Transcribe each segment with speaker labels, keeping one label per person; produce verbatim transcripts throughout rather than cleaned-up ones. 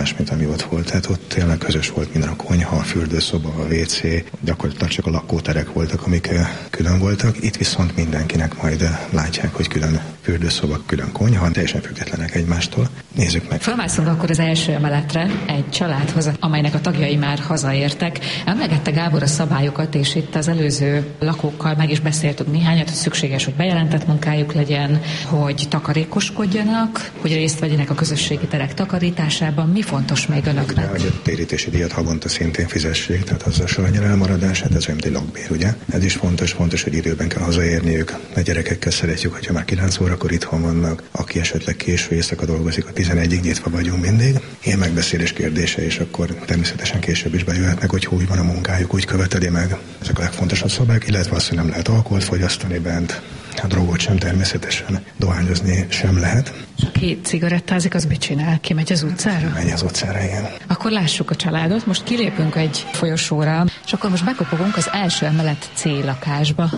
Speaker 1: más, mint ami ott volt. Tehát ott tényleg közös volt minden, a konyha, a fürdőszoba, a vé cé, gyakorlatilag csak a lakóterek voltak, amik külön voltak. Itt viszont mindenkinek majd látják, hogy külön fürdőszoba, külön konyha, teljesen függetlenek egymástól. Nézzük meg.
Speaker 2: Felmászunk akkor az első emeletre egy családhoz, amelynek a tagjai már hazaértek. Emlegette Gábor a szabályokat, és itt az előző lakókkal meg is beszéltük néhányat, hogy szükséges, hogy bejelentett munkájuk legyen, hogy takarékoskodjanak, hogy részt vegyenek a közösségi terek takarításában. Mi fontos még önöknek?
Speaker 1: Ugye, a térítési díjat havonta szintén fizessék, tehát az a savanyra elmaradását, ez olyan, mint egy lakbér, ugye? Ez is fontos, fontos, hogy időben kell hazaérniük. A gyerekekkel szeretjük, hogyha már kilenc órakor itthon vannak, aki esetleg késő éjszaka dolgozik, a tizenegyig nyitva vagyunk mindig. Ilyen megbeszélés kérdése, és akkor természetesen később is bejöhetnek, hogy úgy van a munkájuk, úgy követeli meg. Ezek a legfontosabb szabályok, illetve az, hogy nem lehet alkoholt fogyasztani bent, a drogot sem természetesen, dohányozni sem lehet.
Speaker 2: És aki cigarettázik, az mit csinál? Kimegy az utcára?
Speaker 1: Megy az utcára, igen.
Speaker 2: Akkor lássuk a családot. Most kilépünk egy folyosóra, és akkor most bekopogunk az első emelet C lakásba.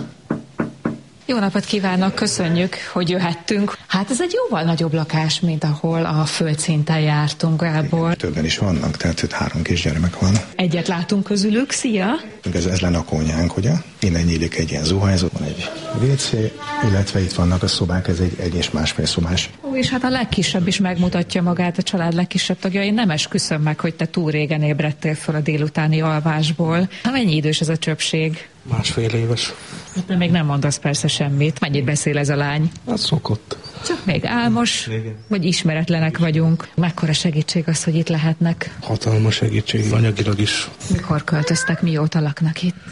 Speaker 2: Jó napot kívánok, köszönjük, hogy jöhettünk. Hát ez egy jóval nagyobb lakás, mint ahol a földszinten jártunk, Gábor.
Speaker 1: Igen, többen is vannak, tehát itt három kisgyermek van.
Speaker 2: Egyet látunk közülük, szia!
Speaker 1: Ez, ez lenne a konyhánk, ugye? Innen nyílik egy ilyen zuhanyzó, van egy vé cé, illetve itt vannak a szobák, ez egy egy és másfél szobás.
Speaker 2: Ó, és hát a legkisebb is megmutatja magát, a család legkisebb tagja. Én nem esküszöm meg, hogy te túl régen ébredtél föl a délutáni alvásból. Ha mennyi idős ez a csöpség?
Speaker 3: Másfél éves.
Speaker 2: De még nem mondasz persze semmit. Mennyit beszél ez a lány?
Speaker 3: Hát szokott.
Speaker 2: Csak még álmos,
Speaker 3: Igen.
Speaker 2: Vagy ismeretlenek vagyunk. Mekkora segítség az, hogy itt lehetnek?
Speaker 3: Hatalmas segítség, anyagilag is.
Speaker 2: Mikor költöztek, mióta laknak itt?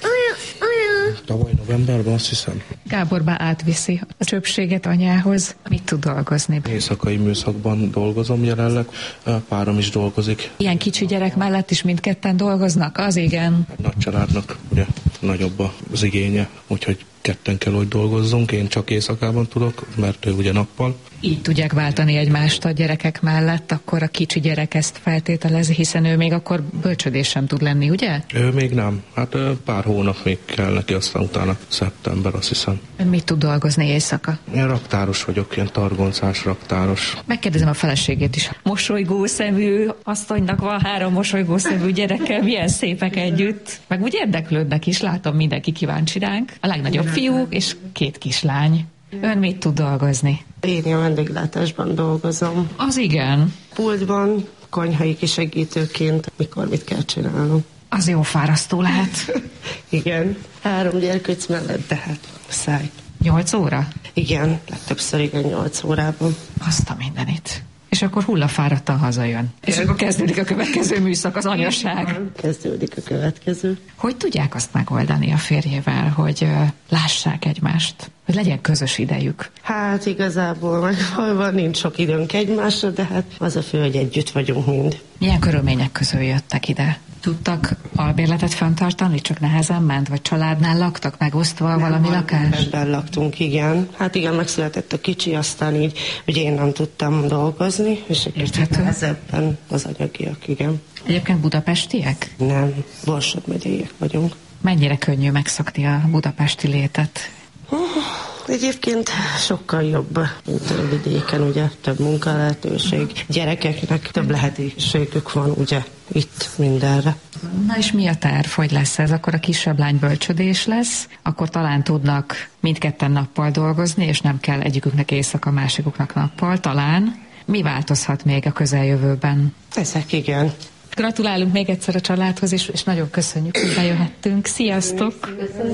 Speaker 3: Tavaly novemberben, azt hiszem.
Speaker 2: Gáborba átviszi a csöpséget anyához. Mit tud dolgozni?
Speaker 3: Éjszakai műszakban dolgozom jelenleg, párom is dolgozik.
Speaker 2: Ilyen kicsi gyerek mellett is mindketten dolgoznak? Az igen.
Speaker 3: Nagy családnak ugye nagyobb az igénye, úgyhogy ketten kell, hogy dolgozzunk, én csak éjszakában tudok, mert ő ugye nappal.
Speaker 2: Így tudják váltani egymást a gyerekek mellett, akkor a kicsi gyerek ezt feltételezi, hiszen ő még akkor bölcsödés sem tud lenni, ugye?
Speaker 3: Ő még nem. Hát pár hónap még kell neki, aztán utána szeptember, azt hiszem.
Speaker 2: Ön mit tud dolgozni éjszaka?
Speaker 3: Én raktáros vagyok, ilyen targoncás raktáros.
Speaker 2: Megkérdezem a feleségét is. Mosolygó szemű asszonynak van három mosolygó szemű gyerekkel, milyen szépek együtt. Meg úgy érdeklődnek is, látom, mindenki kíváncsi ránk. A legnagyobb fiú és két kislány. Ön mit tud dolgozni?
Speaker 4: Én a vendéglátásban dolgozom.
Speaker 2: Az igen.
Speaker 4: Pultban, konyhai kisegítőként, mikor mit kell csinálnom.
Speaker 2: Az jó fárasztó lehet.
Speaker 4: Igen. Három gyerkőc mellett, de hát száj.
Speaker 2: Nyolc óra?
Speaker 4: Igen, legtöbbször igen, nyolc órában.
Speaker 2: Azt a mindenit. És akkor hullafáradtan hazajön. És akkor kezdődik a következő műszak, az anyaság.
Speaker 4: Kezdődik a következő.
Speaker 2: Hogy tudják azt megoldani a férjével, hogy uh, lássák egymást? Hogy legyen közös idejük?
Speaker 4: Hát igazából megvalóban nincs sok időnk egymásra, de hát az a fő, hogy együtt vagyunk mind.
Speaker 2: Milyen körülmények közül jöttek ide? Tudtak albérletet fenntartani, csak nehezen ment? Vagy családnál laktak, megosztva nem, valami lakás?
Speaker 4: Ebben laktunk, igen. Hát igen, megszületett a kicsi, aztán így, hogy én nem tudtam dolgozni, és egy nehezebben az anyagiak, igen.
Speaker 2: Egyébként budapestiek?
Speaker 4: Nem, Borsod megyeiek vagyunk.
Speaker 2: Mennyire könnyű megszokni a budapesti létet?
Speaker 4: Uh, egyébként sokkal jobb, mint a vidéken, ugye, több munkalehetőség. Gyerekeknek több lehetőségük van, ugye, itt mindenre.
Speaker 2: Na és mi a terv, hogy lesz ez? Akkor a kisebb lány bölcsödés lesz, akkor talán tudnak mindketten nappal dolgozni, és nem kell egyiküknek éjszaka, másikuknak nappal, talán. Mi változhat még a közeljövőben?
Speaker 4: Ezek igen.
Speaker 2: Gratulálunk még egyszer a családhoz, és, és nagyon köszönjük, hogy bejöhettünk. Sziasztok!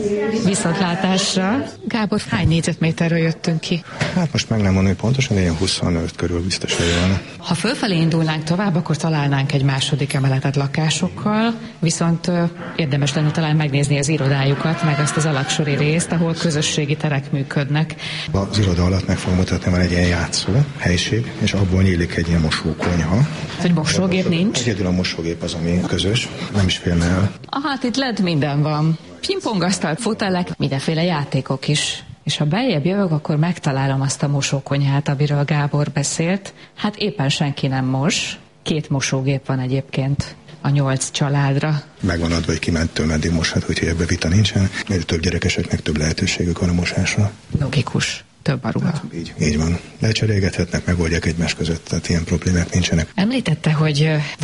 Speaker 2: Viszontlátásra! Gábor, hány négyzetméterről jöttünk ki?
Speaker 1: Hát most meg nem mondani pontosan, ilyen huszonöt körül biztos, hogy van.
Speaker 2: Ha fölfelé indulnánk tovább, akkor találnánk egy második emeletet lakásokkal, viszont ö, érdemes lenne talán megnézni az irodájukat, meg azt az alaksori részt, ahol közösségi terek működnek.
Speaker 1: Az iroda alatt meg fogom mutatni, van egy ilyen játszó helység, és abból nyílik egy ilyen mosókonyha.
Speaker 2: Hogy mosógép nincs?
Speaker 1: Egyedül a mosógép az, ami közös, nem is félne el.
Speaker 2: Ah, hát itt led minden van. Pingpongasztal, fotelek, mindenféle játékok is. És ha beljebb jövök, akkor megtalálom azt a mosókonyhát, amiről Gábor beszélt. Hát éppen senki nem mos. Két mosógép van egyébként a nyolc családra.
Speaker 1: Megvan adva, hogy ki mettől meddig moshat, úgyhogy ebbe vita nincsen. Mert több gyerekeseknek több lehetőségük van a mosásra.
Speaker 2: Logikus. Több a ruha.
Speaker 1: Hát, így, így van. Lecserélgethetnek, megoldják egymás között, tehát ilyen problémák nincsenek.
Speaker 2: Említette, hogy